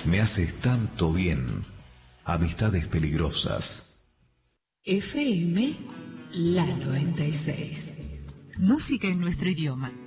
Me haces tanto bien. Amistades peligrosas. FM La 96. Música en nuestro idioma.